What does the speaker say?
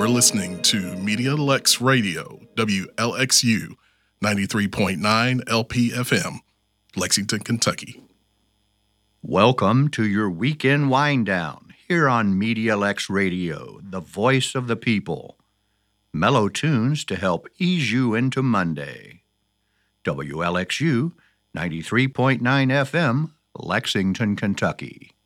You're listening to Media Lex Radio, WLXU 93.9 LPFM, Lexington, Kentucky. Welcome to your weekend wind down here on Media Lex Radio, the voice of the people. Mellow tunes to help ease you into Monday. WLXU 93.9 FM, Lexington, Kentucky.